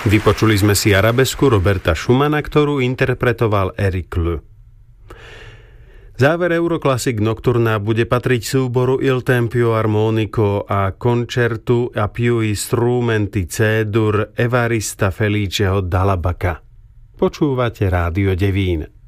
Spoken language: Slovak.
Vypočuli sme si arabesku Roberta Schumana, ktorú interpretoval Eric Le. Záver Euroclassic Nocturna bude patriť súboru Il Tempio Armonico a Concertu a più strumenti C-dur Evarista Feliceho Dall'Abaca. Počúvate Rádio Devín.